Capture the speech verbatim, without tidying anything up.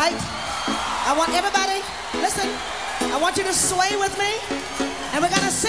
right? I want everybody, listen, I want you to sway with me, and we're gonna